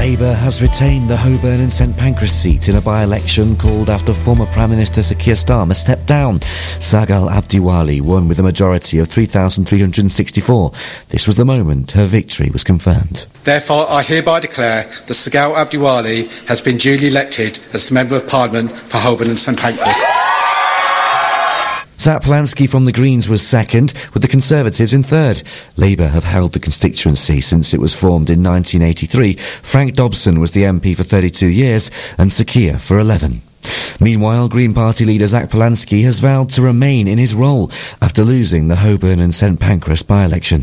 Labour has retained the Holborn and St Pancras seat in a by-election called after former Prime Minister Sir Keir Starmer stepped down. Sagal Abdiwali won with a majority of 3,364. This was the moment her victory was confirmed. Therefore, I hereby declare that Sagal Abdiwali has been duly elected as Member of Parliament for Holborn and St Pancras. Zap Lansky from the Greens was second, with the Conservatives in third. Labour have held the constituency since it was formed in 1983. Frank Dobson was the MP for 32 years and Sir Keir for 11. Meanwhile, Green Party leader Zach Polanski has vowed to remain in his role after losing the Holborn and St Pancras by-election.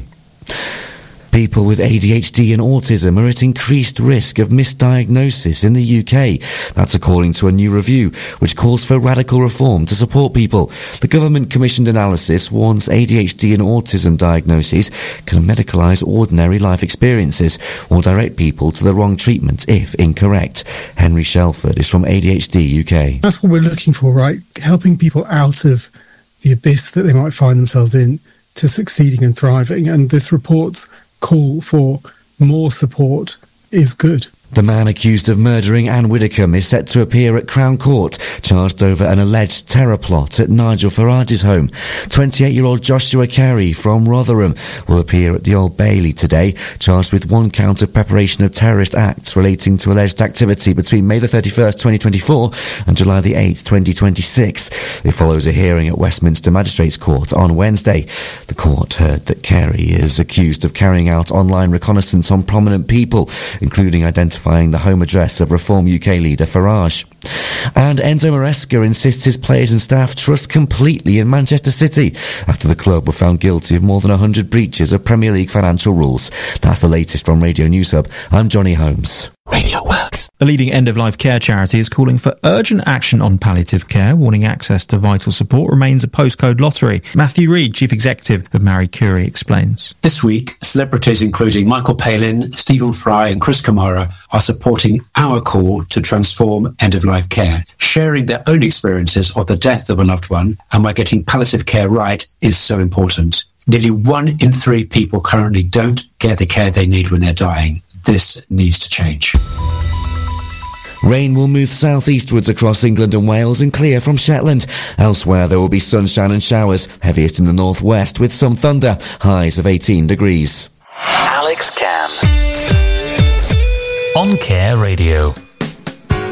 People with ADHD and autism are at increased risk of misdiagnosis in the UK. That's according to a new review, which calls for radical reform to support people. The government-commissioned analysis warns ADHD and autism diagnoses can medicalise ordinary life experiences or direct people to the wrong treatment if incorrect. Henry Shelford is from ADHD UK. That's what we're looking for, right? Helping people out of the abyss that they might find themselves in to succeeding and thriving. And this report's call for more support is good. The man accused of murdering Anne Widdecombe is set to appear at Crown Court, charged over an alleged terror plot at Nigel Farage's home. 28-year-old Joshua Carey from Rotherham will appear at the Old Bailey today, charged with one count of preparation of terrorist acts relating to alleged activity between May the 31st, 2024 and July the 8th, 2026. It follows a hearing at Westminster Magistrates Court on Wednesday. The court heard that Carey is accused of carrying out online reconnaissance on prominent people, including identifying the home address of Reform UK leader Farage. And Enzo Maresca insists his players and staff trust completely in Manchester City after the club were found guilty of more than 100 breaches of Premier League financial rules. That's the latest from Radio News Hub. I'm Johnny Holmes. Radio Works. The leading end-of-life care charity is calling for urgent action on palliative care, warning access to vital support remains a postcode lottery. Matthew Reid, Chief Executive of Marie Curie, explains. This week, celebrities including Michael Palin, Stephen Fry and Chris Kamara are supporting our call to transform end-of-life care, sharing their own experiences of the death of a loved one and why getting palliative care right is so important. Nearly 1 in 3 people currently don't get the care they need when they're dying. This needs to change. Rain will move southeastwards across England and Wales and clear from Shetland. Elsewhere there will be sunshine and showers, heaviest in the northwest with some thunder, highs of 18 degrees. Alex Cam on Care Radio.